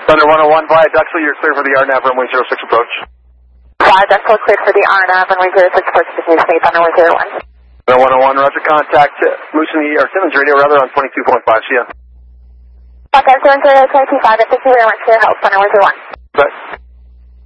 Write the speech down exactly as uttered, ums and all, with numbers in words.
Thunder one oh one via Duxley, you're clear for the R N A V runway zero six approach. Via Duxley, clear for the R N A V runway zero six approach to New State, Thunder one oh one. Thunder one oh one, roger, contact Loosen the, or Simmons radio rather on twenty-two point five, see ya. Okay, seven zero two five, thank you very much for your help, Thunder one oh one. Bye.